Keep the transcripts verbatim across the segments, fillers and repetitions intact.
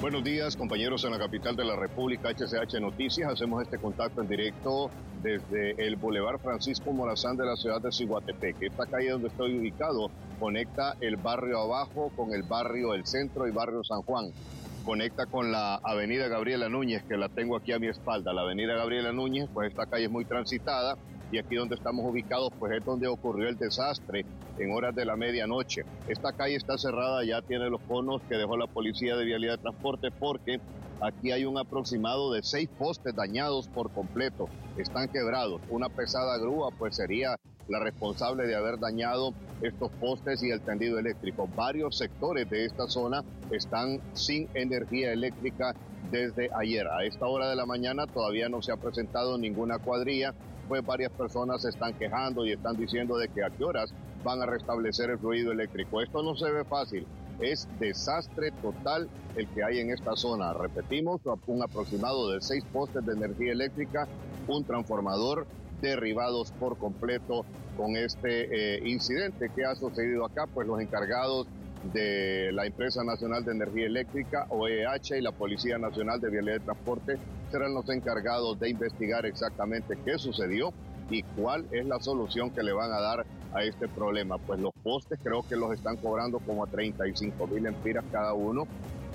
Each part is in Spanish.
Buenos días, compañeros en la capital de la República, H C H Noticias. Hacemos este contacto en directo desde el Boulevard Francisco Morazán de la ciudad de Ciguatepec. Esta calle donde estoy ubicado conecta el barrio Abajo con el barrio El Centro y barrio San Juan. Conecta con la avenida Gabriela Núñez, que la tengo aquí a mi espalda. La avenida Gabriela Núñez, pues esta calle es muy transitada y aquí donde estamos ubicados, pues es donde ocurrió el desastre en horas de la medianoche. Esta calle está cerrada, ya tiene los conos que dejó la Policía de Vialidad de Transporte porque aquí hay un aproximado de seis postes dañados por completo, están quebrados. Una pesada grúa pues sería la responsable de haber dañado estos postes y el tendido eléctrico. Varios sectores de esta zona están sin energía eléctrica desde ayer. A esta hora de la mañana todavía no se ha presentado ninguna cuadrilla, pues varias personas se están quejando y están diciendo de que a qué horas van a restablecer el fluido eléctrico. Esto no se ve fácil, es desastre total el que hay en esta zona. Repetimos, un aproximado de seis postes de energía eléctrica, un transformador, derribados por completo con este eh, incidente que ha sucedido acá. Pues los encargados de la Empresa Nacional de Energía Eléctrica, O E H, y la Policía Nacional de Vialidad de Transporte serán los encargados de investigar exactamente qué sucedió y cuál es la solución que le van a dar a este problema. Pues los postes creo que los están cobrando como a treinta y cinco mil empiras cada uno,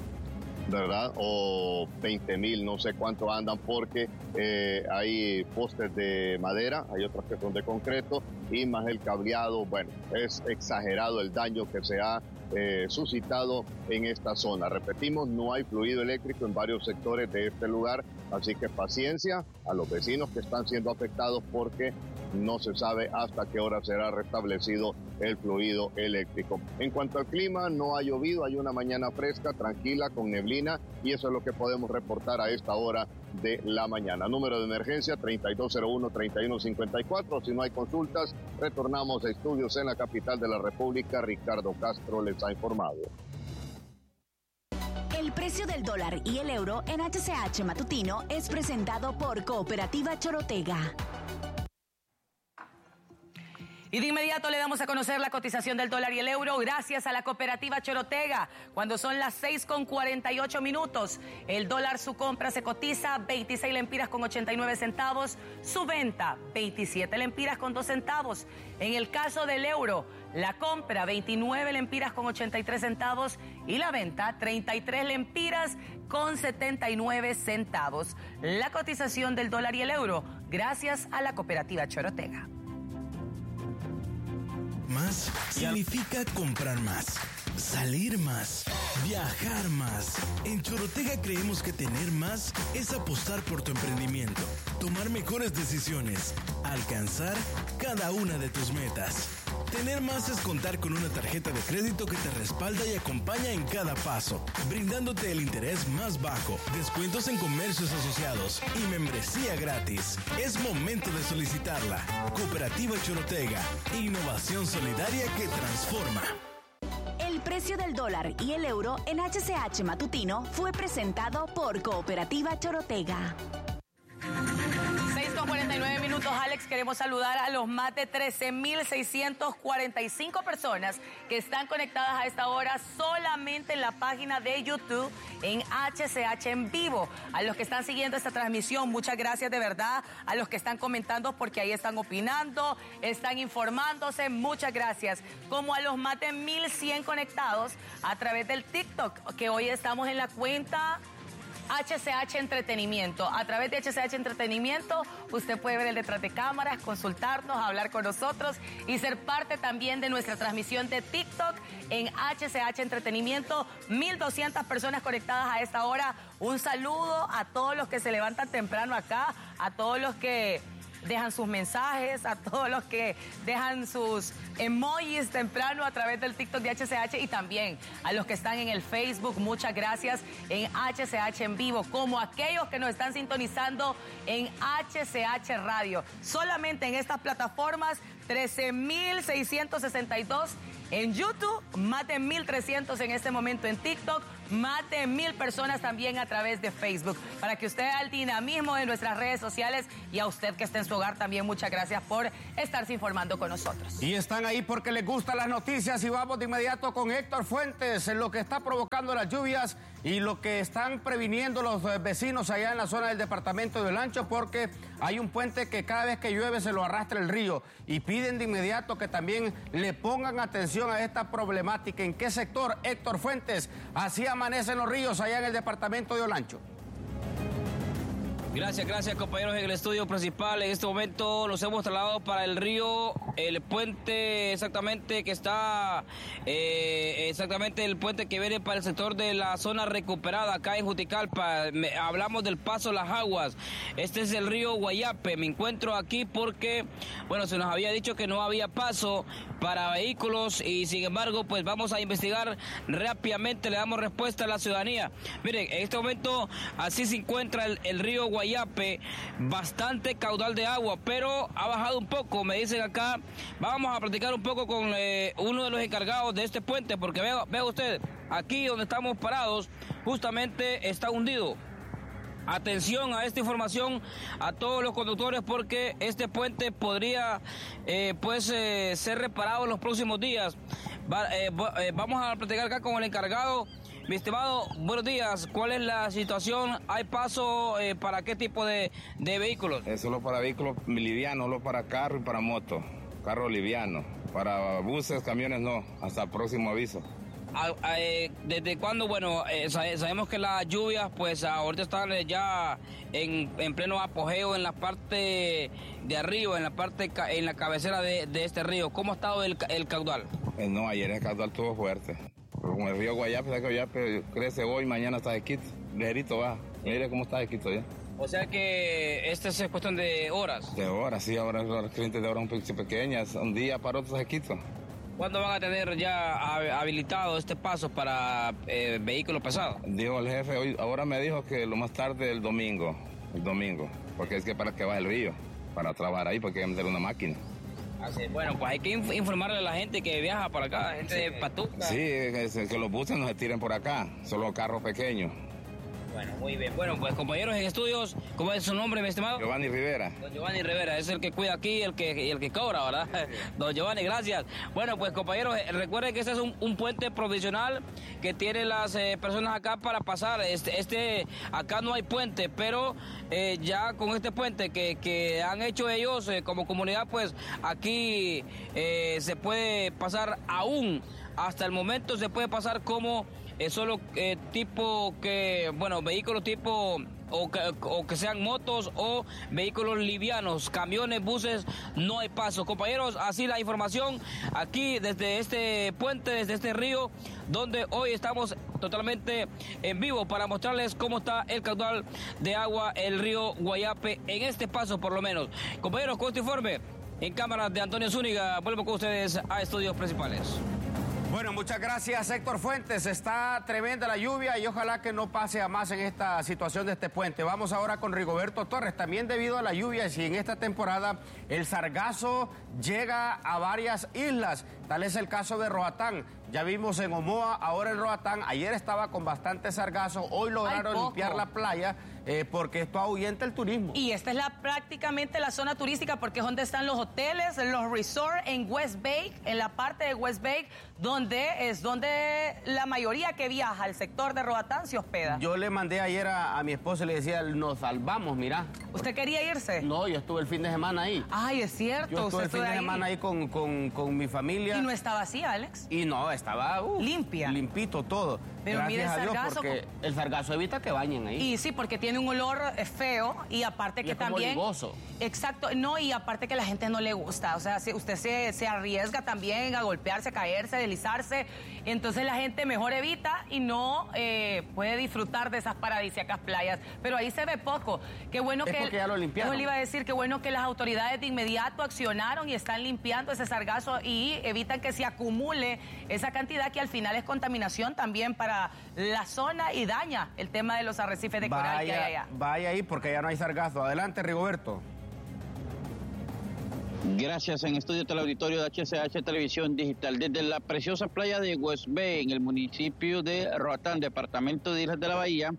¿verdad? O veinte mil, no sé cuánto andan, porque eh, hay postes de madera, hay otros que son de concreto, y más el cableado. Bueno, es exagerado el daño que se ha eh, suscitado en esta zona. Repetimos, no hay fluido eléctrico en varios sectores de este lugar, así que paciencia a los vecinos que están siendo afectados porque no se sabe hasta qué hora será restablecido el fluido eléctrico. En cuanto al clima, no ha llovido, hay una mañana fresca, tranquila, con neblina, y eso es lo que podemos reportar a esta hora de la mañana. Número de emergencia treinta y dos cero uno, treinta y uno cincuenta y cuatro. Si no hay consultas, retornamos a estudios en la capital de la República. Ricardo Castro les ha informado. El precio del dólar y el euro en H C H Matutino es presentado por Cooperativa Chorotega. Y de inmediato le damos a conocer la cotización del dólar y el euro gracias a la Cooperativa Chorotega. Cuando son las seis con cuarenta y ocho minutos, el dólar su compra se cotiza veintiséis lempiras con ochenta y nueve centavos, su venta veintisiete lempiras con dos centavos. En el caso del euro, la compra veintinueve lempiras con ochenta y tres centavos y la venta treinta y tres lempiras con setenta y nueve centavos. La cotización del dólar y el euro gracias a la Cooperativa Chorotega. Más significa comprar más, salir más, viajar más. En Chorotega creemos que tener más es apostar por tu emprendimiento, tomar mejores decisiones, alcanzar cada una de tus metas. Tener más es contar con una tarjeta de crédito que te respalda y acompaña en cada paso, brindándote el interés más bajo, descuentos en comercios asociados y membresía gratis. Es momento de solicitarla. Cooperativa Chorotega, innovación solidaria que transforma. El precio del dólar y el euro en H C H Matutino fue presentado por Cooperativa Chorotega. seis con cuarenta y nueve minutos, Alex. Queremos saludar a los más de trece mil seiscientas cuarenta y cinco personas que están conectadas a esta hora solamente en la página de YouTube en H C H en vivo. A los que están siguiendo esta transmisión, muchas gracias de verdad. A los que están comentando porque ahí están opinando, están informándose, muchas gracias. Como a los más de mil cien conectados a través del TikTok, que hoy estamos en la cuenta H C H Entretenimiento. A través de H C H Entretenimiento, usted puede ver el detrás de cámaras, consultarnos, hablar con nosotros y ser parte también de nuestra transmisión de TikTok en H C H Entretenimiento. mil doscientas personas conectadas a esta hora. Un saludo a todos los que se levantan temprano acá, a todos los que dejan sus mensajes, a todos los que dejan sus emojis temprano a través del TikTok de H C H y también a los que están en el Facebook. Muchas gracias en H C H en vivo, como aquellos que nos están sintonizando en H C H Radio. Solamente en estas plataformas trece mil seiscientos sesenta y dos en YouTube, más de mil trescientos en este momento en TikTok, más de mil personas también a través de Facebook. Para que usted vea el dinamismo de nuestras redes sociales y a usted que está en su hogar también muchas gracias por estarse informando con nosotros. Y están ahí porque les gustan las noticias y vamos de inmediato con Héctor Fuentes en lo que está provocando las lluvias y lo que están previniendo los vecinos allá en la zona del departamento de Olancho, porque hay un puente que cada vez que llueve se lo arrastra el río y piden de inmediato que también le pongan atención a esta problemática. ¿En qué sector, Héctor Fuentes? Así amanecen los ríos allá en el departamento de Olancho. Gracias, gracias compañeros en el estudio principal. En este momento los hemos trasladado para el río, el puente exactamente que está, eh, exactamente el puente que viene para el sector de la zona recuperada acá en Juticalpa. Me, hablamos del paso Las Aguas. Este es el río Guayape. Me encuentro aquí porque, bueno, se nos había dicho que no había paso para vehículos y sin embargo, pues vamos a investigar rápidamente, le damos respuesta a la ciudadanía. Miren, en este momento así se encuentra el, el río Guayape. Guayape, bastante caudal de agua, pero ha bajado un poco, me dicen acá. Vamos a platicar un poco con eh, uno de los encargados de este puente, porque vea, vea usted, aquí donde estamos parados, justamente está hundido. Atención a esta información a todos los conductores porque este puente podría eh, pues eh, ser reparado en los próximos días. Va, eh, eh, vamos a platicar acá con el encargado. Mi estimado, buenos días. ¿Cuál es la situación? ¿Hay paso eh, para qué tipo de, de vehículos? Es solo para vehículos livianos, solo para carro y para moto. Carro liviano. Para buses, camiones no. Hasta el próximo aviso. Ah, eh, ¿Desde cuándo? Bueno, eh, sabemos que las lluvias pues ahorita están ya en, en pleno apogeo en la parte de arriba, en la parte en la cabecera de, de este río. ¿Cómo ha estado el, el caudal? Eh, no, ayer el caudal estuvo fuerte. Pero con el río Guayape, ¿sabes que Guayape crece hoy, mañana está sequito? Ligerito va. Mire cómo está sequito ya. O sea que esta es cuestión de horas. De horas, sí, ahora los clientes de horas un poquito pequeñas, un día para otro sequito. ¿Cuándo van a tener ya habilitado este paso para eh, vehículos pesados? Dijo el jefe, hoy, ahora me dijo que lo más tarde el domingo, el domingo, porque es que para que baje el río, para trabajar ahí, porque hay que meter una máquina. Así, bueno, pues hay que inf informarle a la gente que viaja por acá, gente de Patuca. Sí, que, que los buses no se tiren por acá, solo carros pequeños. Bueno, muy bien. Bueno, pues compañeros en estudios, ¿cómo es su nombre, mi estimado? Giovanni Rivera. Don Giovanni Rivera, es el que cuida aquí, el que, el que cobra, ¿verdad? Don Giovanni, gracias. Bueno, pues compañeros, recuerden que este es un, un puente provisional que tienen las eh, personas acá para pasar. Este, este, acá no hay puente, pero eh, ya con este puente que, que han hecho ellos eh, como comunidad, pues aquí eh, se puede pasar aún. Hasta el momento se puede pasar como eh, solo eh, tipo que, bueno, vehículos tipo o que, o que sean motos o vehículos livianos, camiones, buses, no hay paso. Compañeros, así la información aquí desde este puente, desde este río, donde hoy estamos totalmente en vivo para mostrarles cómo está el caudal de agua, el río Guayape, en este paso por lo menos. Compañeros, con este informe, en cámara de Antonio Zúñiga, vuelvo con ustedes a estudios principales. Bueno, muchas gracias, Héctor Fuentes. Está tremenda la lluvia y ojalá que no pase a más en esta situación de este puente. Vamos ahora con Rigoberto Torres. También debido a la lluvia y en esta temporada el sargazo llega a varias islas. Tal es el caso de Roatán. Ya vimos en Omoa, ahora en Roatán. Ayer estaba con bastante sargazo. Hoy lograron limpiar la playa eh, porque esto ahuyenta el turismo. Y esta es la, prácticamente la zona turística porque es donde están los hoteles, los resorts en West Bay, en la parte de West Bay, donde es donde la mayoría que viaja al sector de Roatán se hospeda. Yo le mandé ayer a, a mi esposa y le decía, nos salvamos, mira. ¿Usted quería irse? No, yo estuve el fin de semana ahí. Ay, es cierto. Yo estuve el fin de ahí. semana ahí con, con, con mi familia. ¿Y no estaba así, Alex? Y no, estaba uh, limpia. Limpito todo. Pero gracias mire el a Dios, sargazo. Porque el sargazo evita que bañen ahí. Y sí, porque tiene un olor feo y aparte y que es como también... oligoso. Exacto, no, y aparte que a la gente no le gusta. O sea, si usted se, se arriesga también a golpearse, a caerse, a deslizarse. Entonces la gente mejor evita y no eh, puede disfrutar de esas paradisíacas playas. Pero ahí se ve poco. Qué bueno es que... porque ya lo limpiaron. Yo le iba a decir que bueno que las autoridades de inmediato accionaron y están limpiando ese sargazo y evitan que se acumule esa cantidad que al final es contaminación también para la zona y daña el tema de los arrecifes de coral vaya, que hay allá. Vaya ahí porque ya no hay sargazo. Adelante, Rigoberto. Gracias. En estudio teleauditorio de H C H Televisión Digital. Desde la preciosa playa de West Bay, en el municipio de Roatán, departamento de Islas de la Bahía,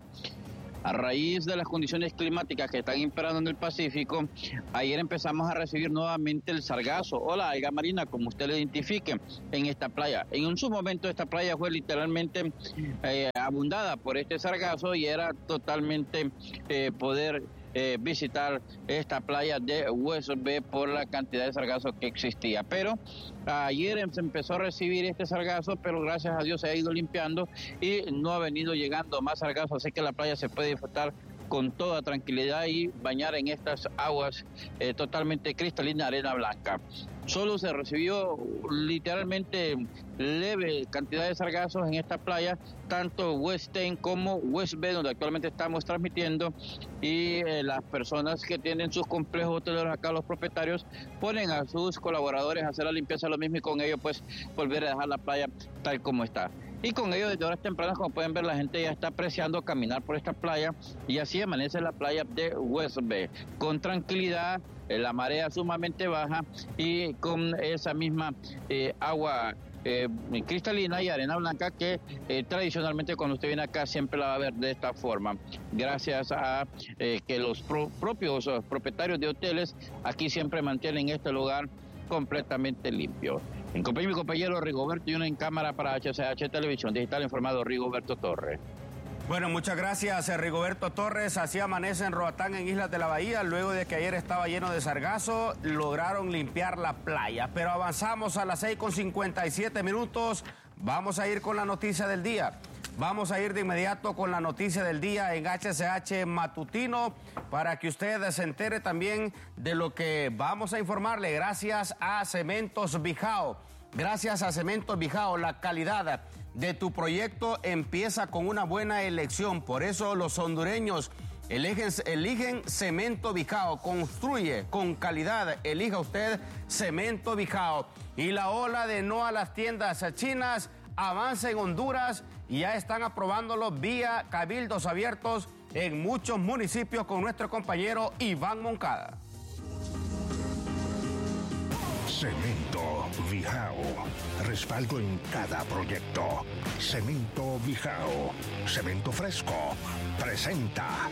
a raíz de las condiciones climáticas que están imperando en el Pacífico, ayer empezamos a recibir nuevamente el sargazo o la alga marina, como usted lo identifique, en esta playa. En un su momento esta playa fue literalmente eh, abundada por este sargazo y era totalmente eh, poder Eh, visitar esta playa de West Bay por la cantidad de sargazo que existía. Pero ayer se empezó a recibir este sargazo, pero gracias a Dios se ha ido limpiando y no ha venido llegando más sargazo, así que la playa se puede disfrutar con toda tranquilidad y bañar en estas aguas eh, totalmente cristalinas, arena blanca. Solo se recibió literalmente leve cantidad de sargazos en esta playa, tanto West End como West Bay, donde actualmente estamos transmitiendo, y eh, las personas que tienen sus complejos hoteleros acá, los propietarios, ponen a sus colaboradores a hacer la limpieza lo mismo y con ello pues volver a dejar la playa tal como está. Y con ello desde horas tempranas, como pueden ver, la gente ya está apreciando caminar por esta playa y así amanece la playa de West Bay, con tranquilidad, la marea sumamente baja y con esa misma eh, agua eh, cristalina y arena blanca que eh, tradicionalmente cuando usted viene acá siempre la va a ver de esta forma, gracias a eh, que los pro propios uh, propietarios de hoteles aquí siempre mantienen este lugar completamente limpio. En compañía de mi compañero Rigoberto y uno en cámara para H C H Televisión Digital, informado Rigoberto Torres. Bueno, muchas gracias, Rigoberto Torres. Así amanece en Roatán, en Islas de la Bahía. Luego de que ayer estaba lleno de sargazo, lograron limpiar la playa. Pero avanzamos a las seis con cincuenta y siete minutos. Vamos a ir con la noticia del día. Vamos a ir de inmediato con la noticia del día en H C H Matutino para que usted se entere también de lo que vamos a informarle. Gracias a Cementos Bijao. Gracias a Cementos Bijao, la calidad de tu proyecto empieza con una buena elección. Por eso los hondureños eligen, eligen Cemento Bijao. Construye con calidad. Elija usted Cemento Bijao. Y la ola de no a las tiendas chinas avanza en Honduras y ya están aprobándolo vía cabildos abiertos en muchos municipios con nuestro compañero Iván Moncada. Cemento Bijao. Respaldo en cada proyecto. Cemento Bijao. Cemento fresco. Presenta.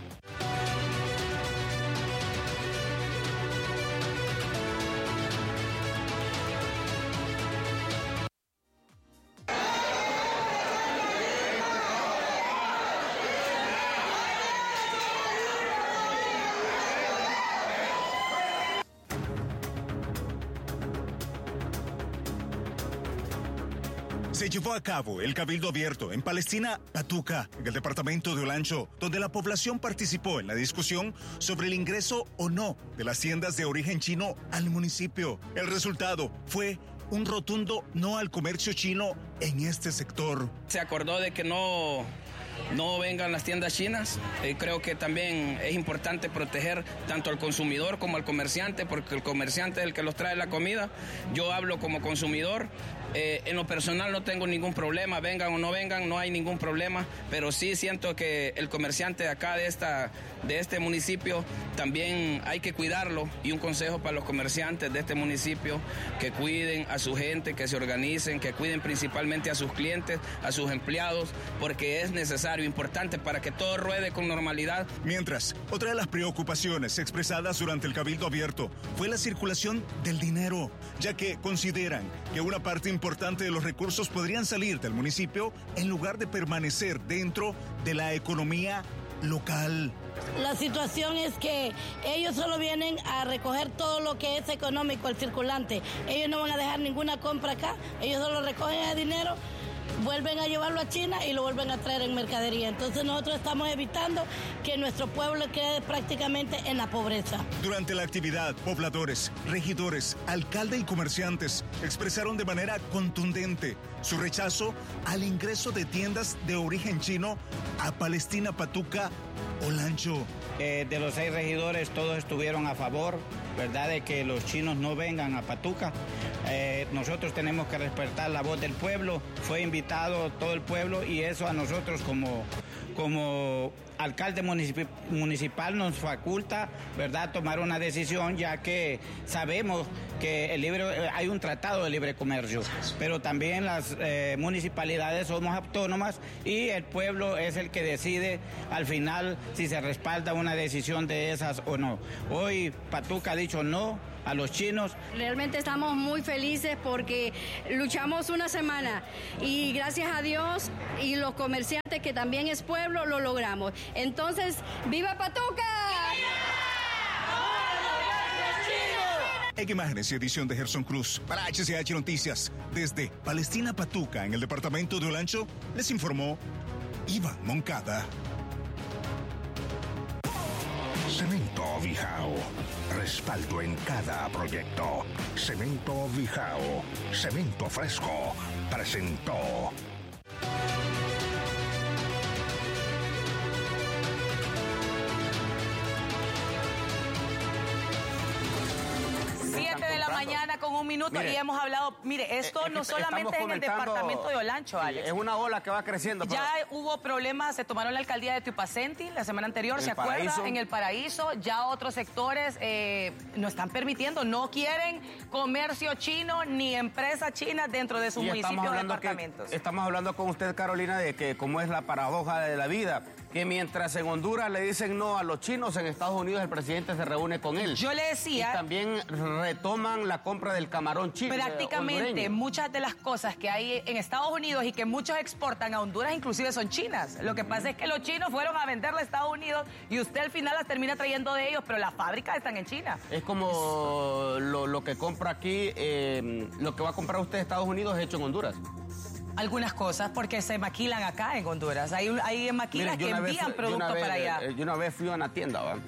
Se llevó a cabo el Cabildo Abierto en Palestina, Patuca, en el departamento de Olancho, donde la población participó en la discusión sobre el ingreso o no de las tiendas de origen chino al municipio. El resultado fue un rotundo no al comercio chino en este sector. Se acordó de que no... no vengan las tiendas chinas. Eh, creo que también es importante proteger tanto al consumidor como al comerciante, porque el comerciante es el que los trae la comida. Yo hablo como consumidor. Eh, en lo personal no tengo ningún problema, vengan o no vengan, no hay ningún problema, pero sí siento que el comerciante de acá, de, esta, de este municipio, también hay que cuidarlo. Y un consejo para los comerciantes de este municipio, que cuiden a su gente, que se organicen, que cuiden principalmente a sus clientes, a sus empleados, porque es necesario, importante para que todo ruede con normalidad. Mientras, otra de las preocupaciones expresadas durante el Cabildo Abierto fue la circulación del dinero, ya que consideran que una parte importante de los recursos podrían salir del municipio en lugar de permanecer dentro de la economía local. La situación es que ellos solo vienen a recoger todo lo que es económico, el circulante. Ellos no van a dejar ninguna compra acá, ellos solo recogen el dinero, vuelven a llevarlo a China y lo vuelven a traer en mercadería. Entonces nosotros estamos evitando que nuestro pueblo quede prácticamente en la pobreza. Durante la actividad, pobladores, regidores, alcalde y comerciantes expresaron de manera contundente su rechazo al ingreso de tiendas de origen chino a Palestina, Patuca, Olancho. Eh, de los seis regidores, todos estuvieron a favor, ¿verdad?, de que los chinos no vengan a Patuca. Eh, nosotros tenemos que respetar la voz del pueblo. Fue invitado todo el pueblo y eso a nosotros como, como alcalde municip- municipal nos faculta, ¿verdad?, tomar una decisión, ya que sabemos que el libre, hay un tratado de libre comercio, pero también las eh, municipalidades somos autónomas y el pueblo es el que decide al final si se respalda una decisión de esas o no. Hoy Patuca ha dicho no a los chinos. Realmente estamos muy felices porque luchamos una semana y gracias a Dios y los comerciantes, que también es pueblo, lo logramos. Entonces, ¡viva Patuca! En imágenes y edición de Gerson Cruz para H C H Noticias, desde Palestina Patuca, en el departamento de Olancho, les informó Iván Moncada. Cemento Vijao. Respaldo en cada proyecto. Cemento Vijao. Cemento fresco. Presentó. Mañana con un minuto. Mire, y hemos hablado, mire, esto eh, no solamente es en el departamento de Olancho, sí, Alex. Es una ola que va creciendo. Ya pero... hubo problemas, se tomaron la alcaldía de Tuipacenti la semana anterior, ¿se acuerda? Paraíso. En el Paraíso, ya otros sectores eh, no están permitiendo, no quieren comercio chino ni empresa china dentro de sus municipios o departamentos. Que, estamos hablando con usted, Carolina, de que como es la paradoja de la vida, que mientras en Honduras le dicen no a los chinos, en Estados Unidos el presidente se reúne con él. Yo le decía... Y también retoman la compra del camarón chino. Prácticamente hondureño. Muchas de las cosas que hay en Estados Unidos y que muchos exportan a Honduras inclusive son chinas. Lo que pasa es que los chinos fueron a venderle a Estados Unidos y usted al final las termina trayendo de ellos, pero las fábricas están en China. Es como lo, lo que compra aquí, eh, lo que va a comprar usted de Estados Unidos es hecho en Honduras. Algunas cosas porque se maquilan acá en Honduras. Hay, hay maquilas Mire, que envían vez, productos vez, para allá. Eh, yo una vez fui a una tienda, ¿va?,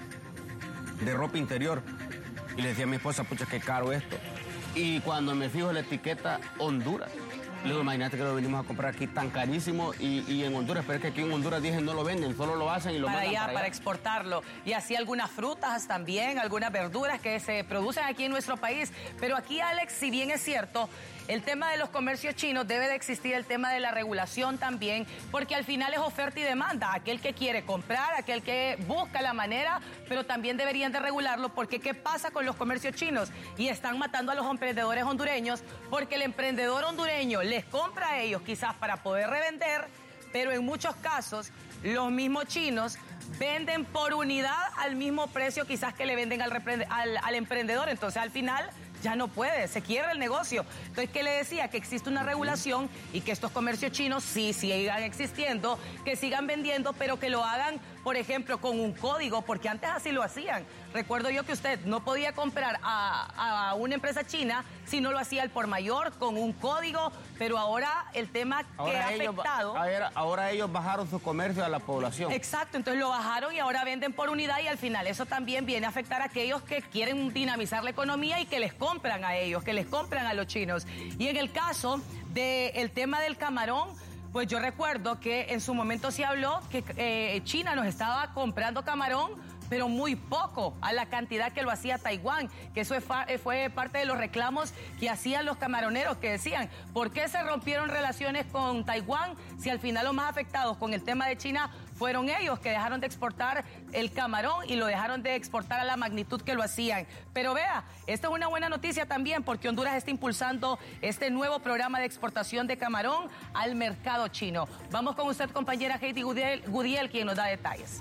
de ropa interior y le decía a mi esposa, pucha, qué caro esto. Y cuando me fijo en la etiqueta Honduras, le digo, imagínate que lo venimos a comprar aquí tan carísimo y, y en Honduras, pero es que aquí en Honduras dicen no lo venden, solo lo hacen y lo para mandan allá, para allá. Para exportarlo. Y así algunas frutas también, algunas verduras que se producen aquí en nuestro país. Pero aquí, Alex, si bien es cierto, el tema de los comercios chinos debe de existir el tema de la regulación también, porque al final es oferta y demanda. Aquel que quiere comprar, aquel que busca la manera, pero también deberían de regularlo, porque ¿qué pasa con los comercios chinos? Y están matando a los emprendedores hondureños, porque el emprendedor hondureño les compra a ellos quizás para poder revender, pero en muchos casos los mismos chinos venden por unidad al mismo precio quizás que le venden al, al, al emprendedor. Entonces al final ya no puede, se quiebra el negocio. Entonces, ¿qué le decía? Que existe una regulación y que estos comercios chinos sí sigan existiendo, que sigan vendiendo, pero que lo hagan, por ejemplo, con un código, porque antes así lo hacían. Recuerdo yo que usted no podía comprar a, a una empresa china si no lo hacía al por mayor, con un código, pero ahora el tema que ahora ha ellos, afectado... Ahora, ahora ellos bajaron su comercio a la población. Exacto, entonces lo bajaron y ahora venden por unidad y al final eso también viene a afectar a aquellos que quieren dinamizar la economía y que les compran a ellos, que les compran a los chinos. Y en el caso del tema del camarón, pues yo recuerdo que en su momento se habló que eh, China nos estaba comprando camarón, pero muy poco a la cantidad que lo hacía Taiwán, que eso fue parte de los reclamos que hacían los camaroneros, que decían, ¿por qué se rompieron relaciones con Taiwán si al final los más afectados con el tema de China fueron ellos, que dejaron de exportar el camarón y lo dejaron de exportar a la magnitud que lo hacían? Pero vea, esto es una buena noticia también, porque Honduras está impulsando este nuevo programa de exportación de camarón al mercado chino. Vamos con usted, compañera Heidi Gudiel, Gudiel, quien nos da detalles.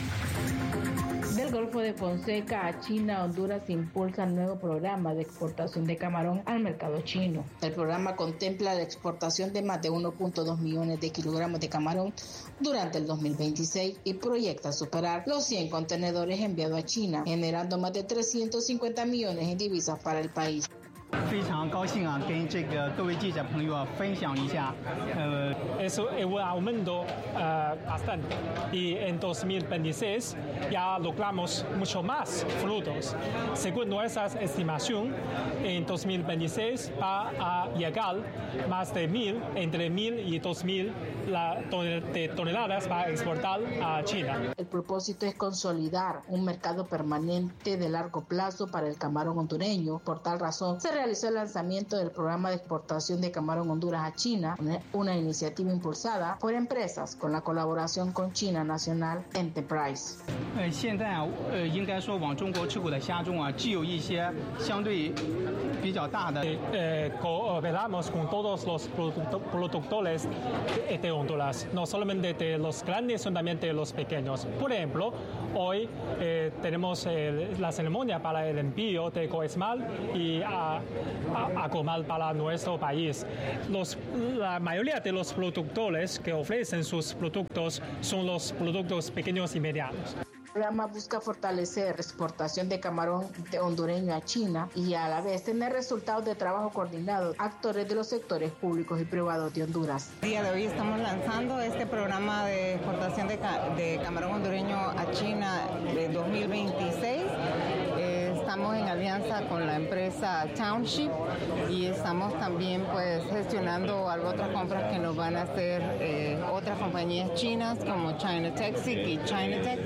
Del Golfo de Fonseca a China, Honduras impulsa el nuevo programa de exportación de camarón al mercado chino. El programa contempla la exportación de más de uno punto dos millones de kilogramos de camarón durante el dos mil veintiséis y proyecta superar los cien contenedores enviados a China, generando más de trescientos cincuenta millones en divisas para el país. 非常高兴啊，跟这个各位记者朋友啊分享一下，呃，eso es un aumento uh, bastante y en dos mil veintiséis ya logramos mucho más frutos. Según nuestras estimaciones, en dos mil veintiséis va a llegar más de mil, entre mil y dos mil la, de toneladas va a exportar a China. El propósito es consolidar un mercado permanente de largo plazo para el camarón hondureño. Por tal razón, se realizó el lanzamiento del programa de exportación de camarón Honduras a China, una, una iniciativa impulsada por empresas con la colaboración con China National Enterprise. 呃，现在啊，呃，应该说往中国出口的虾中啊，既有一些相对比较大的。呃，cooperamos con todos los productores de Honduras, no solamente de los grandes, sino también de los pequeños. Por ejemplo, hoy eh, tenemos eh, la ceremonia para el envío de Coexmal y a, a, a Comal para nuestro país. Los, la mayoría de los productores que ofrecen sus productos son los productos pequeños y medianos. El programa busca fortalecer la exportación de camarón hondureño a China y a la vez tener resultados de trabajo coordinado actores de los sectores públicos y privados de Honduras. El día de hoy estamos lanzando este programa de exportación de, ca de camarón hondureño a China de dos mil veintiséis. Eh, estamos en alianza con la empresa Township y estamos también pues gestionando otras compras que nos van a hacer eh, otras compañías chinas como China Texic y Chinatex.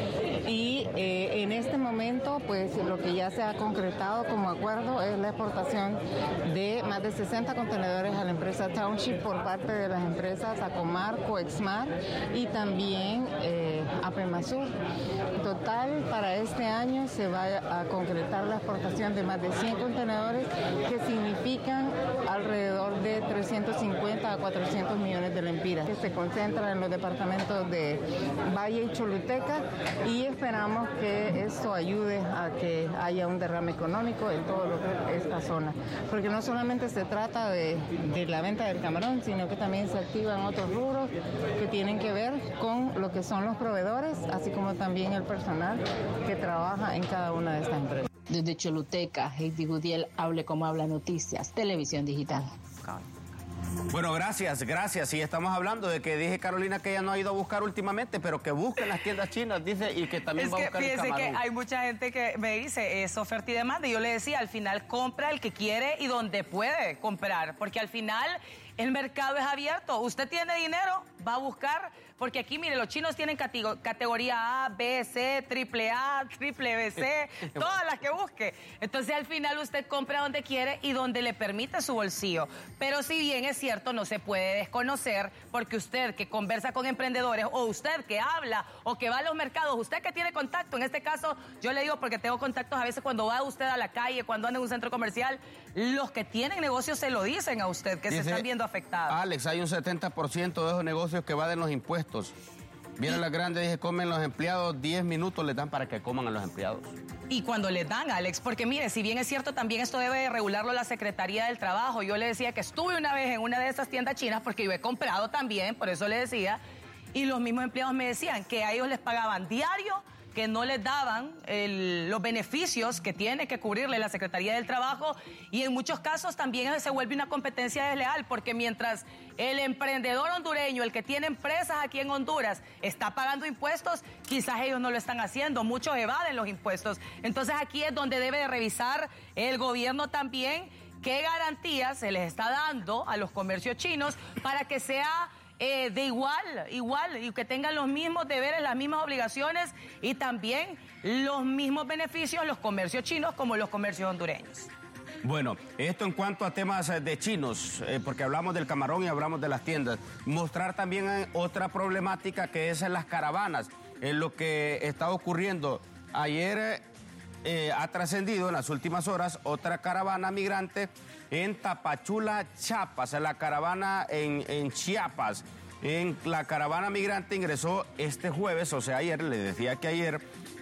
Y eh, en este momento, pues lo que ya se ha concretado como acuerdo es la exportación de más de sesenta contenedores a la empresa Township por parte de las empresas Acomar, Coexmar y también eh, Apemasur. En total, para este año se va a concretar la exportación de más de cien contenedores que significan alrededor de trescientos cincuenta a cuatrocientos millones de lempiras, que se concentran en los departamentos de Valle y Choluteca, y esperamos que esto ayude a que haya un derrame económico en toda esta zona, porque no solamente se trata de, de la venta del camarón, sino que también se activan otros rubros que tienen que ver con lo que son los proveedores, así como también el personal que trabaja en cada una de estas empresas. Desde Choluteca, Heidi Gudiel, Hable como Habla Noticias, Televisión Digital. Bueno, gracias, gracias. Y estamos hablando de que dije, Carolina, que ella no ha ido a buscar últimamente, pero que busquen las tiendas chinas, dice, y que también es va que, a buscar el camarón. Fíjese que hay mucha gente que me dice, es oferta y demanda, y yo le decía, al final compra el que quiere y donde puede comprar, porque al final el mercado es abierto. Usted tiene dinero, va a buscar, porque aquí, mire, los chinos tienen categoría A, B, C, triple A, triple B C, todas las que busque. Entonces, al final, usted compra donde quiere y donde le permite su bolsillo. Pero si bien es cierto, no se puede desconocer, porque usted que conversa con emprendedores, o usted que habla, o que va a los mercados, usted que tiene contacto, en este caso, yo le digo porque tengo contactos a veces cuando va usted a la calle, cuando anda en un centro comercial, los que tienen negocios se lo dicen a usted, que Dice, se están viendo afectados. Alex, hay un setenta por ciento de esos negocios que va de los impuestos. Vienen las grandes, dije, comen los empleados, diez minutos les dan para que coman a los empleados. Y cuando les dan, Alex, porque mire, si bien es cierto, también esto debe regularlo la Secretaría del Trabajo. Yo le decía que estuve una vez en una de esas tiendas chinas, porque yo he comprado también, por eso le decía, y los mismos empleados me decían que a ellos les pagaban diario, que no les daban el, los beneficios que tiene que cubrirle la Secretaría del Trabajo, y en muchos casos también se vuelve una competencia desleal, porque mientras el emprendedor hondureño, el que tiene empresas aquí en Honduras, está pagando impuestos, quizás ellos no lo están haciendo, muchos evaden los impuestos. Entonces aquí es donde debe de revisar el gobierno también qué garantías se les está dando a los comercios chinos para que sea Eh, de igual, igual, y que tengan los mismos deberes, las mismas obligaciones y también los mismos beneficios los comercios chinos como los comercios hondureños. Bueno, esto en cuanto a temas de chinos, eh, porque hablamos del camarón y hablamos de las tiendas. Mostrar también eh, otra problemática que es en las caravanas, en lo que está ocurriendo. Ayer eh, ha trascendido en las últimas horas otra caravana migrante en Tapachula, Chiapas, la caravana en, en Chiapas. En la caravana migrante ingresó este jueves, o sea, ayer, le decía que ayer,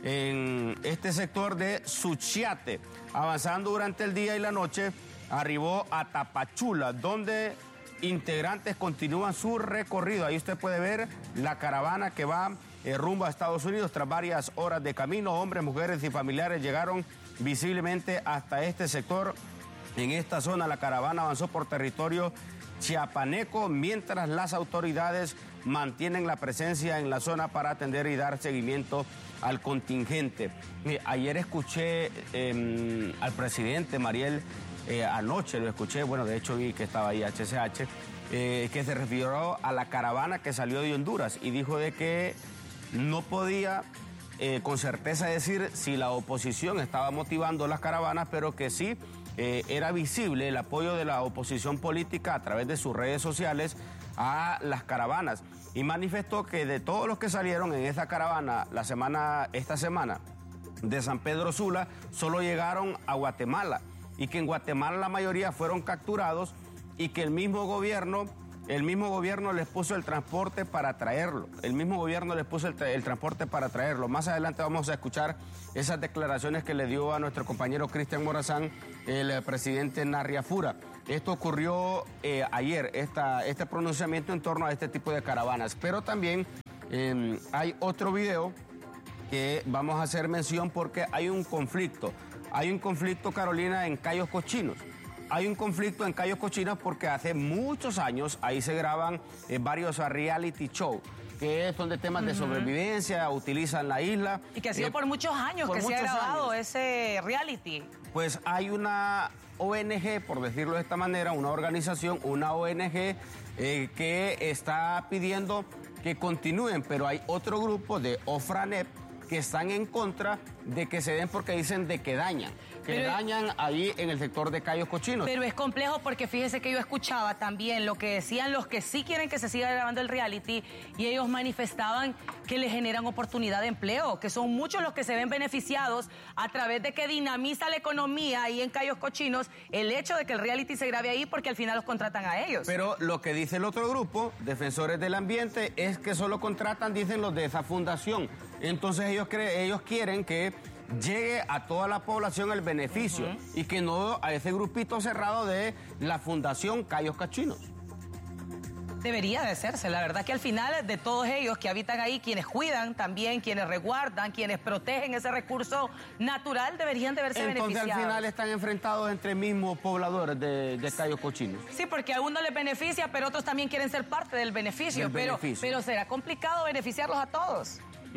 en este sector de Suchiate. Avanzando durante el día y la noche, arribó a Tapachula, donde integrantes continúan su recorrido. Ahí usted puede ver la caravana que va eh, rumbo a Estados Unidos. Tras varias horas de camino, hombres, mujeres y familiares llegaron visiblemente hasta este sector. En esta zona la caravana avanzó por territorio chiapaneco, mientras las autoridades mantienen la presencia en la zona para atender y dar seguimiento al contingente. Eh, ayer escuché eh, al presidente Mariel, eh, anoche lo escuché, bueno, de hecho vi que estaba ahí H C H, eh, que se refirió a la caravana que salió de Honduras y dijo de que no podía Eh, con certeza decir si la oposición estaba motivando las caravanas, pero que sí eh, era visible el apoyo de la oposición política a través de sus redes sociales a las caravanas y manifestó que de todos los que salieron en esta caravana la semana, esta semana de San Pedro Sula, solo llegaron a Guatemala y que en Guatemala la mayoría fueron capturados y que el mismo gobierno, el mismo gobierno les puso el transporte para traerlo, el mismo gobierno les puso el, tra el transporte para traerlo. Más adelante vamos a escuchar esas declaraciones que le dio a nuestro compañero Cristian Morazán, el presidente Narriafura. Esto ocurrió eh, ayer, esta, este pronunciamiento en torno a este tipo de caravanas. Pero también eh, hay otro video que vamos a hacer mención porque hay un conflicto. Hay un conflicto, Carolina, en Cayos Cochinos. Hay un conflicto en Cayos Cochinos porque hace muchos años ahí se graban eh, varios reality shows que son de temas uh-huh. de sobrevivencia, utilizan la isla. Y que ha sido eh, por muchos años por que muchos se ha grabado años. ese reality. Pues hay una O N G, por decirlo de esta manera, una organización, una O N G eh, que está pidiendo que continúen, pero hay otro grupo de OFRANEP que están en contra de que se den porque dicen de que dañan, que pero, dañan ahí en el sector de Cayos Cochinos. Pero es complejo porque fíjese que yo escuchaba también lo que decían los que sí quieren que se siga grabando el reality y ellos manifestaban que le generan oportunidad de empleo, que son muchos los que se ven beneficiados a través de que dinamiza la economía ahí en Cayos Cochinos el hecho de que el reality se grabe ahí porque al final los contratan a ellos. Pero lo que dice el otro grupo, Defensores del Ambiente, es que solo contratan, dicen los de esa fundación. Entonces ellos, creen, ellos quieren que llegue a toda la población el beneficio uh-huh. y que no a ese grupito cerrado de la Fundación Cayos Cochinos. Debería de hacerse, la verdad que al final de todos ellos que habitan ahí, quienes cuidan también, quienes resguardan, quienes protegen ese recurso natural, deberían de verse Entonces, beneficiados. Entonces al final están enfrentados entre mismos pobladores de, de Cayos Cochinos. Sí, porque a uno les beneficia, pero otros también quieren ser parte del beneficio, del pero, beneficio. pero será complicado beneficiarlos a todos.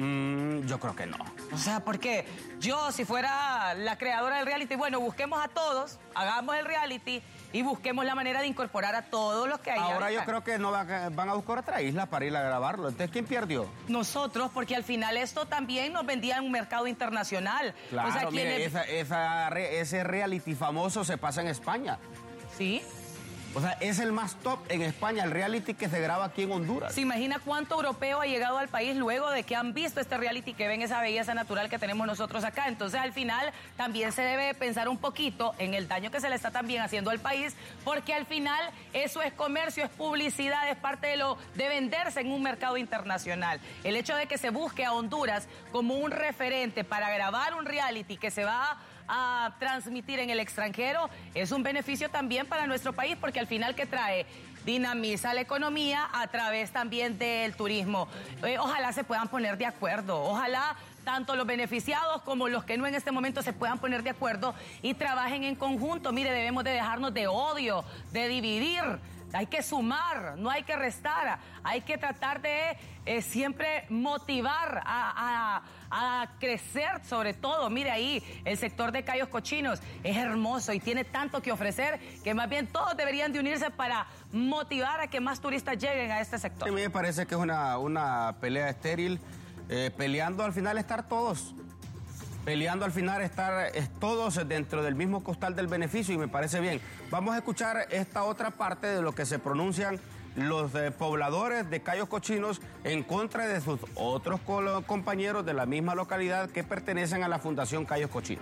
Mm, yo creo que no. O sea, porque yo, si fuera la creadora del reality, bueno, busquemos a todos, hagamos el reality y busquemos la manera de incorporar a todos los que hay. Ahora habitan. yo creo que no va, van a buscar otra isla para ir a grabarlo. Entonces, ¿quién perdió? Nosotros, porque al final esto también nos vendía en un mercado internacional. Claro, o sea, mire, ¿quién esa, esa, ese reality famoso se pasa en España. ¿Sí? O sea, es el más top en España, el reality que se graba aquí en Honduras. ¿Se imagina cuánto europeo ha llegado al país luego de que han visto este reality, que ven esa belleza natural que tenemos nosotros acá? Entonces, al final, también se debe pensar un poquito en el daño que se le está también haciendo al país, porque al final eso es comercio, es publicidad, es parte de lo de venderse en un mercado internacional. El hecho de que se busque a Honduras como un referente para grabar un reality que se va a a transmitir en el extranjero es un beneficio también para nuestro país, porque al final ¿qué trae? Dinamiza la economía a través también del turismo. Eh, ojalá se puedan poner de acuerdo, ojalá tanto los beneficiados como los que no en este momento se puedan poner de acuerdo y trabajen en conjunto. Mire, debemos de dejarnos de odio, de dividir. Hay que sumar, no hay que restar, hay que tratar de eh, siempre motivar a, a, a crecer sobre todo. Mire ahí, el sector de Cayos Cochinos es hermoso y tiene tanto que ofrecer que más bien todos deberían de unirse para motivar a que más turistas lleguen a este sector. A mí me parece que es una, una pelea estéril, eh, peleando al final estar todos. Peleando al final estar es, todos dentro del mismo costal del beneficio y me parece bien. Vamos a escuchar esta otra parte de lo que se pronuncian los eh, pobladores de Cayos Cochinos en contra de sus otros compañeros de la misma localidad que pertenecen a la Fundación Cayos Cochinos.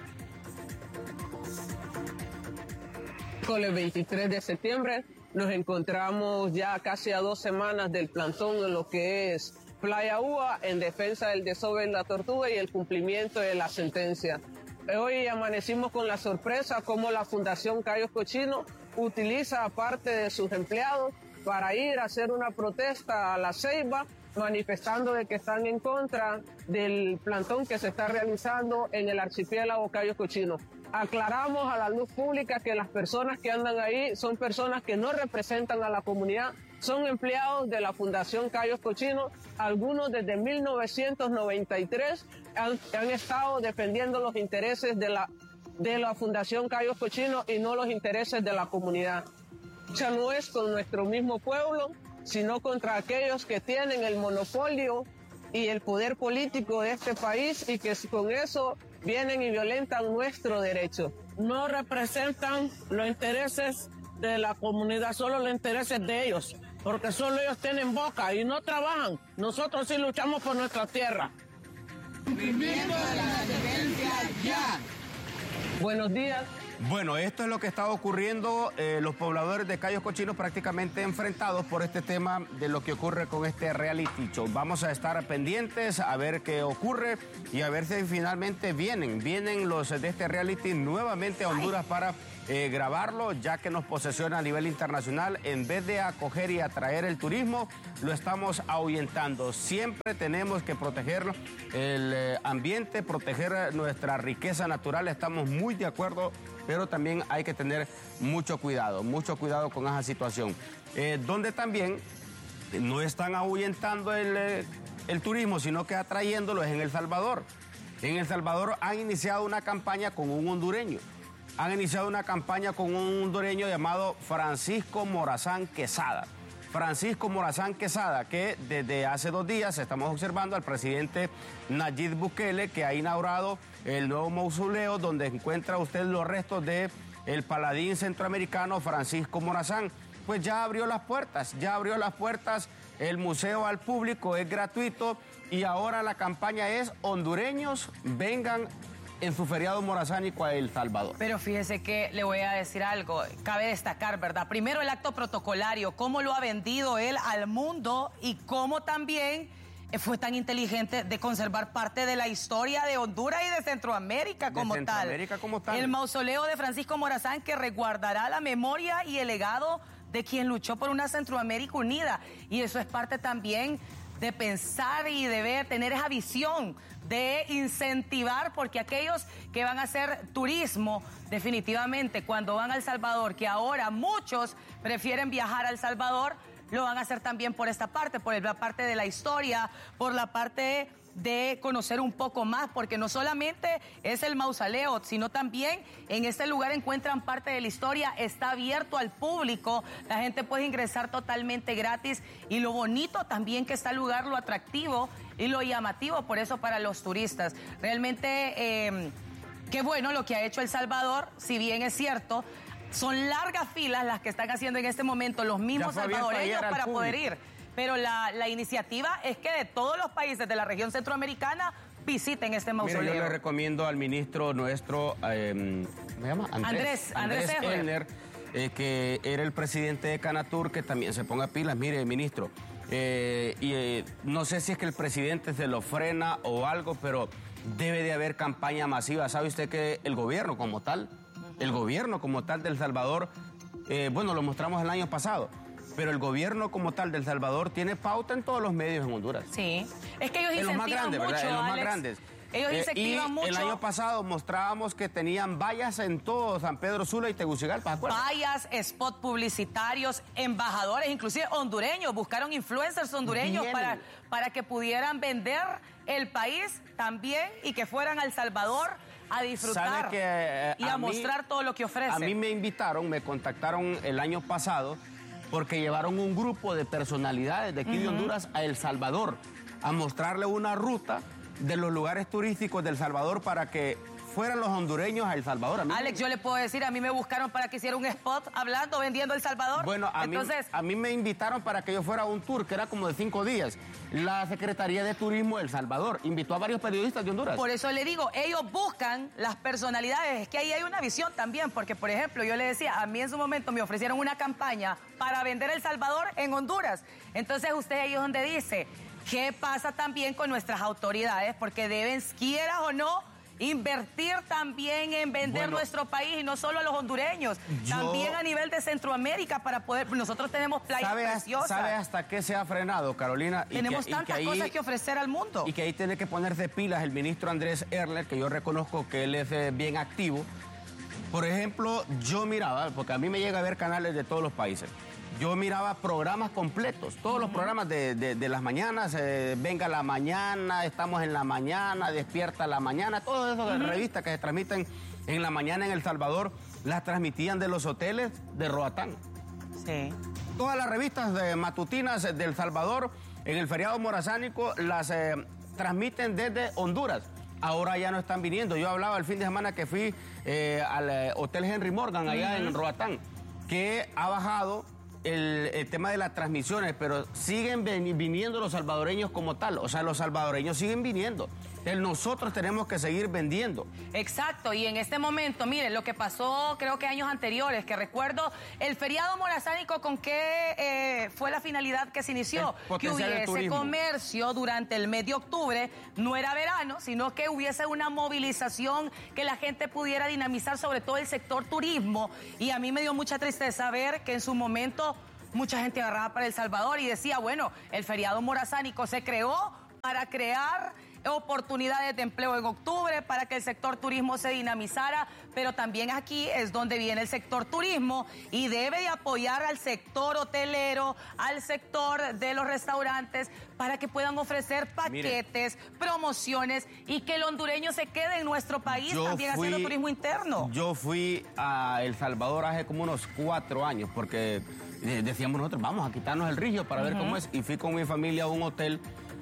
Con el veintitrés de septiembre nos encontramos ya casi a dos semanas del plantón de lo que es Playa Ua en defensa del desove de la tortuga y el cumplimiento de la sentencia. Hoy amanecimos con la sorpresa como la Fundación Cayos Cochinos utiliza a parte de sus empleados para ir a hacer una protesta a La Ceiba, manifestando de que están en contra del plantón que se está realizando en el archipiélago Cayos Cochinos. Aclaramos a la luz pública que las personas que andan ahí son personas que no representan a la comunidad, son empleados de la Fundación Cayos Cochinos, algunos desde mil novecientos noventa y tres han, han estado defendiendo los intereses de la, de la Fundación Cayos Cochinos y no los intereses de la comunidad. Ya no es con nuestro mismo pueblo, sino contra aquellos que tienen el monopolio y el poder político de este país y que con eso vienen y violentan nuestros derechos. No representan los intereses de la comunidad, solo los intereses de ellos, porque solo ellos tienen boca y no trabajan. Nosotros sí luchamos por nuestra tierra. Cumplimiento de la sentencia ya. Buenos días. Bueno, esto es lo que está ocurriendo. Eh, los pobladores de Cayos Cochinos prácticamente enfrentados por este tema de lo que ocurre con este reality show. Vamos a estar pendientes a ver qué ocurre y a ver si finalmente vienen, vienen los de este reality nuevamente a Honduras para eh, grabarlo, ya que nos posesiona a nivel internacional. En vez de acoger y atraer el turismo, lo estamos ahuyentando. Siempre tenemos que proteger el eh, ambiente, proteger nuestra riqueza natural. Estamos muy de acuerdo, pero también hay que tener mucho cuidado, mucho cuidado con esa situación. Eh, donde también no están ahuyentando el, eh, el turismo, sino que atrayéndolo es en El Salvador. En El Salvador han iniciado una campaña con un hondureño. Han iniciado una campaña con un hondureño llamado Francisco Morazán Quesada. Francisco Morazán Quesada, que desde hace dos días estamos observando al presidente Nayib Bukele, que ha inaugurado el nuevo mausoleo donde encuentra usted los restos de el paladín centroamericano Francisco Morazán. Pues ya abrió las puertas, ya abrió las puertas el museo al público, es gratuito y ahora la campaña es hondureños vengan en su feriado morazánico a El Salvador. Pero fíjese que le voy a decir algo, cabe destacar, ¿verdad? Primero el acto protocolario, cómo lo ha vendido él al mundo y cómo también fue tan inteligente de conservar parte de la historia de Honduras y de Centroamérica como de Centroamérica tal. como tal. El mausoleo de Francisco Morazán que resguardará la memoria y el legado de quien luchó por una Centroamérica unida. Y eso es parte también de pensar y de ver, tener esa visión de incentivar, porque aquellos que van a hacer turismo, definitivamente, cuando van a El Salvador, que ahora muchos prefieren viajar a El Salvador, lo van a hacer también por esta parte, por la parte de la historia, por la parte de conocer un poco más, porque no solamente es el mausoleo, sino también en este lugar encuentran parte de la historia, está abierto al público, la gente puede ingresar totalmente gratis y lo bonito también que está el lugar, lo atractivo y lo llamativo, por eso para los turistas. Realmente, eh, qué bueno lo que ha hecho El Salvador, si bien es cierto, son largas filas las que están haciendo en este momento los mismos salvadoreños para poder ir. Pero la, la iniciativa es que de todos los países de la región centroamericana visiten este mausoleo. Mira, yo le recomiendo al ministro nuestro, eh, ¿me llama? Andrés, Andrés, Andrés Elner, eh, que era el presidente de Canatur, que también se ponga pilas. Mire, ministro, eh, y eh, no sé si es que el presidente se lo frena o algo, pero debe de haber campaña masiva. ¿Sabe usted que el gobierno como tal, el gobierno como tal de El Salvador, eh, bueno, lo mostramos el año pasado, pero el gobierno como tal de El Salvador tiene pauta en todos los medios en Honduras. Sí, es que ellos en los incentivan más grandes, mucho, ¿verdad? En los más Alex. grandes. Ellos Eh, incentivan y mucho. el año pasado mostrábamos que tenían vallas en todo San Pedro Sula y Tegucigalpa. Vallas, spot publicitarios, embajadores, inclusive hondureños, buscaron influencers hondureños para, para que pudieran vender el país también y que fueran a El Salvador a disfrutar que, eh, y a, a mí, mostrar todo lo que ofrece. A mí me invitaron, me contactaron el año pasado porque llevaron un grupo de personalidades de aquí uh-huh. de Honduras a El Salvador a mostrarle una ruta de los lugares turísticos de El Salvador para que fueran los hondureños a El Salvador. A mí Alex, yo le puedo decir, a mí me buscaron para que hiciera un spot hablando, vendiendo El Salvador. Bueno, a, Entonces, mí, a mí me invitaron para que yo fuera a un tour que era como de cinco días. La Secretaría de Turismo de El Salvador invitó a varios periodistas de Honduras. Por eso le digo, ellos buscan las personalidades. Es que ahí hay una visión también, porque, por ejemplo, yo le decía, a mí en su momento me ofrecieron una campaña para vender El Salvador en Honduras. Entonces, usted ahí es donde dice, ¿qué pasa también con nuestras autoridades? Porque deben, quieras o no, invertir también en vender bueno, nuestro país y no solo a los hondureños, yo, también a nivel de Centroamérica para poder, nosotros tenemos playas ¿sabe, preciosas. ¿Sabe hasta qué se ha frenado, Carolina? Tenemos y que, tantas y que ahí, cosas que ofrecer al mundo. Y que ahí tiene que ponerse pilas el ministro Andrés Erler, que yo reconozco que él es eh, bien activo. Por ejemplo, yo miraba, porque a mí me llega a ver canales de todos los países, yo miraba programas completos, todos uh-huh. los programas de, de, de las mañanas, eh, Venga la Mañana, Estamos en la Mañana, Despierta la Mañana, todo eso de uh-huh. revistas que se transmiten en la mañana en El Salvador, las transmitían de los hoteles de Roatán. Sí. Todas las revistas de matutinas de El Salvador, en el feriado morazánico, las eh, transmiten desde Honduras. ahora ya no están viniendo. Yo hablaba el fin de semana que fui eh, al eh, Hotel Henry Morgan allá uh-huh. en Roatán, que ha bajado el, el tema de las transmisiones, pero siguen ven, viniendo los salvadoreños como tal. O sea, los salvadoreños siguen viniendo. Entonces, nosotros tenemos que seguir vendiendo. Exacto, y en este momento, miren, lo que pasó creo que años anteriores, que recuerdo el feriado morazánico, con qué eh, fue la finalidad que se inició, que hubiese comercio durante el mes de octubre, no era verano, sino que hubiese una movilización, que la gente pudiera dinamizar sobre todo el sector turismo, y a mí me dio mucha tristeza ver que en su momento mucha gente agarraba para El Salvador y decía, bueno, el feriado morazánico se creó para crear oportunidades de empleo en octubre, para que el sector turismo se dinamizara, pero también aquí es donde viene el sector turismo y debe de apoyar al sector hotelero, al sector de los restaurantes, para que puedan ofrecer paquetes, Mire, promociones, y que el hondureño se quede en nuestro país también fui, haciendo turismo interno. Yo fui a El Salvador hace como unos cuatro años, porque decíamos nosotros, vamos a quitarnos el rigio para uh-huh. ver cómo es, y fui con mi familia a un hotel,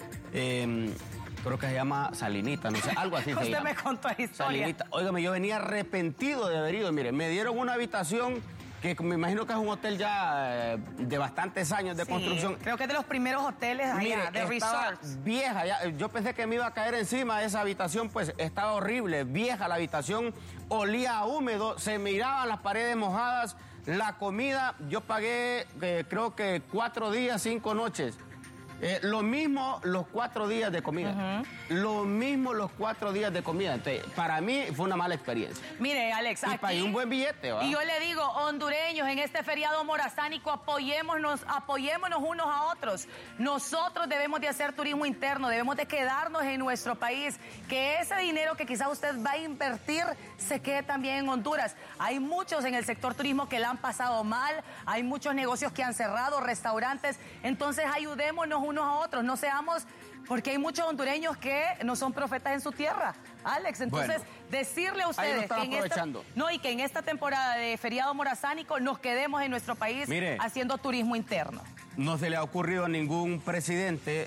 eh, creo que se llama Salinita, no sé, algo así se Usted llama. me contó la historia. Salinita. Óigame, yo venía arrepentido de haber ido. Mire, me dieron una habitación que me imagino que es un hotel ya eh, de bastantes años de sí, construcción. Creo que es de los primeros hoteles allá, Mire, de resorts. Vieja, ya, yo pensé que me iba a caer encima de esa habitación, pues estaba horrible, vieja la habitación, olía a húmedo, se miraban las paredes mojadas, la comida, yo pagué eh, creo que cuatro días, cinco noches. Eh, lo mismo los cuatro días de comida. Uh-huh. Lo mismo los cuatro días de comida. Entonces, para mí fue una mala experiencia. Mire, Alex, y aquí... pagué un buen billete, ¿va? Y yo le digo, hondureños, en este feriado morazánico, apoyémonos, apoyémonos unos a otros. Nosotros debemos de hacer turismo interno, debemos de quedarnos en nuestro país. Que ese dinero que quizás usted va a invertir se quede también en Honduras. Hay muchos en el sector turismo que la han pasado mal, hay muchos negocios que han cerrado, restaurantes. Entonces, ayudémonos unos a otros, no seamos, porque hay muchos hondureños que no son profetas en su tierra, Alex. Entonces, bueno, decirle a ustedes que en esta, no, y que en esta temporada de feriado morazánico nos quedemos en nuestro país. Mire, haciendo turismo interno. No se le ha ocurrido a ningún presidente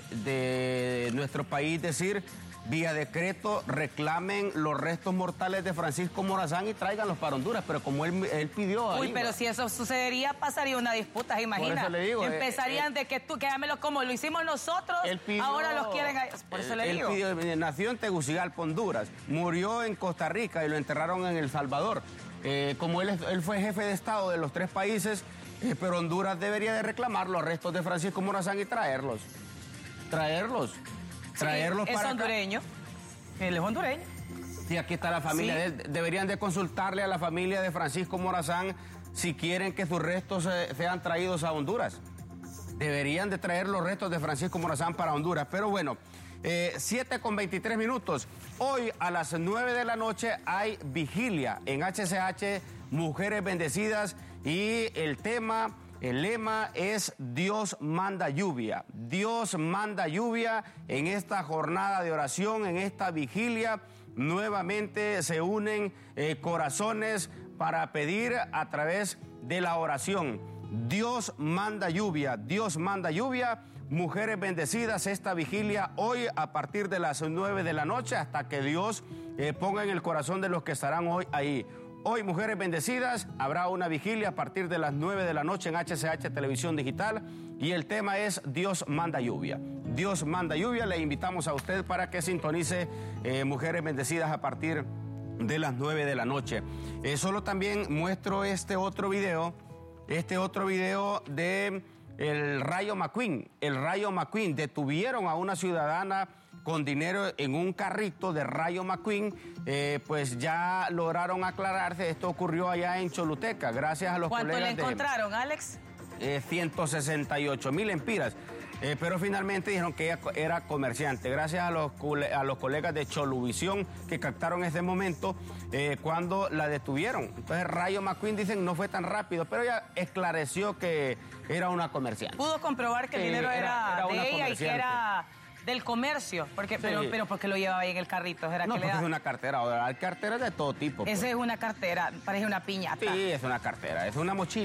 de nuestro país decir, vía decreto, reclamen los restos mortales de Francisco Morazán y tráiganlos para Honduras, pero como él, él pidió ahí, Uy, pero ¿no? Si eso sucedería, pasaría una disputa, imagina. Por eso le digo, empezarían eh, de que tú, quédamelo como lo hicimos nosotros, pidió, ahora los quieren. Por eso él, le digo. Él pidió, nació en Tegucigalpa, Honduras, murió en Costa Rica y lo enterraron en El Salvador. Eh, como él, él fue jefe de Estado de los tres países, eh, pero Honduras debería de reclamar los restos de Francisco Morazán y traerlos. Traerlos. Traerlos sí, para es hondureño. Acá. Él es hondureño. Sí, aquí está la familia sí. de él. Deberían de consultarle a la familia de Francisco Morazán si quieren que sus restos eh, sean traídos a Honduras. Deberían de traer los restos de Francisco Morazán para Honduras. Pero bueno, eh, siete con veintitrés minutos. Hoy a las nueve de la noche hay vigilia en H C H, Mujeres Bendecidas, y el tema... El lema es Dios manda lluvia. Dios manda lluvia en esta jornada de oración, en esta vigilia. Nuevamente se unen eh, corazones para pedir a través de la oración. Dios manda lluvia, Dios manda lluvia. Mujeres Bendecidas, esta vigilia hoy a partir de las nueve de la noche hasta que Dios eh, ponga en el corazón de los que estarán hoy ahí. Hoy, Mujeres Bendecidas, habrá una vigilia a partir de las nueve de la noche en H C H Televisión Digital y el tema es Dios manda lluvia. Dios manda lluvia, le invitamos a usted para que sintonice eh, Mujeres Bendecidas a partir de las nueve de la noche. Eh, solo también muestro este otro video, este otro video de el Rayo McQueen. El Rayo McQueen, detuvieron a una ciudadana con dinero en un carrito de Rayo McQueen, eh, pues ya lograron aclararse. Esto ocurrió allá en Choluteca, gracias a los colegas. ¿Cuánto le encontraron, de, Alex? Eh, ciento sesenta y ocho mil empiras. Eh, pero finalmente dijeron que ella era comerciante, gracias a los, a los colegas de Choluvisión que captaron ese momento eh, cuando la detuvieron. Entonces Rayo McQueen dicen no fue tan rápido, pero ella esclareció que era una comerciante. Pudo comprobar que sí, el dinero era, era, era de ella y que era del comercio, porque, sí. pero, pero porque lo llevaba ahí en el carrito. ¿Era no, que porque le da? Es una cartera, ahora hay carteras de todo tipo. Esa pues. es una cartera, parece una piñata. Sí, es una cartera, es una mochila.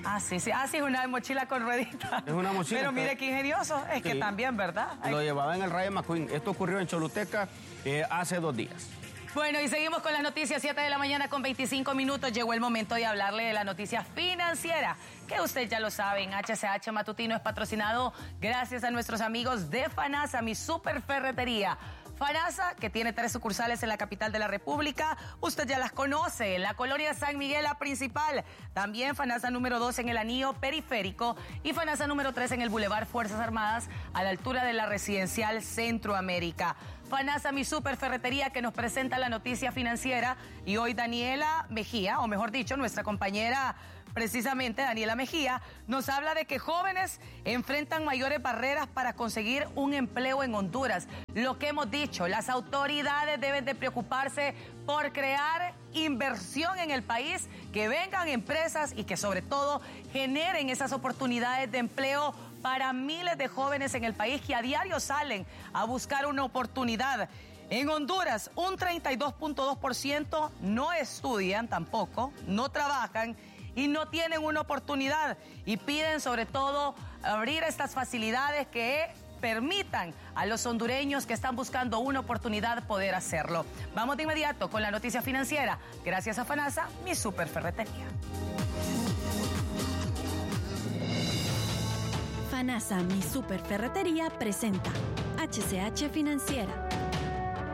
Ah, sí, sí. Ah, sí, es una mochila con rueditas. Es una mochila. Pero mire qué ingenioso. Es sí. que también, ¿verdad? Lo llevaba en el Rayo McQueen. Esto ocurrió en Choluteca eh, hace dos días. Bueno, y seguimos con las noticias, siete de la mañana con veinticinco minutos. Llegó el momento de hablarle de la noticia financiera, que usted ya lo sabe, en H C H Matutino es patrocinado gracias a nuestros amigos de FANASA, mi super ferretería. FANASA, que tiene tres sucursales en la capital de la República, usted ya las conoce, en la colonia San Miguel, la principal. También FANASA número dos en el anillo periférico y FANASA número tres en el Boulevard Fuerzas Armadas, a la altura de la residencial Centroamérica. FANASA, mi super ferretería, que nos presenta la noticia financiera. Y hoy Daniela Mejía, o mejor dicho, nuestra compañera precisamente Daniela Mejía, nos habla de que jóvenes enfrentan mayores barreras para conseguir un empleo en Honduras. Lo que hemos dicho, las autoridades deben de preocuparse por crear inversión en el país, que vengan empresas y que sobre todo generen esas oportunidades de empleo para miles de jóvenes en el país que a diario salen a buscar una oportunidad. En Honduras, un treinta y dos punto dos por ciento no estudian tampoco, no trabajan y no tienen una oportunidad, y piden sobre todo abrir estas facilidades que permitan a los hondureños que están buscando una oportunidad poder hacerlo. Vamos de inmediato con la noticia financiera, gracias a FANASA, mi super ferretería. FANASA, mi super ferretería, presenta H C H Financiera.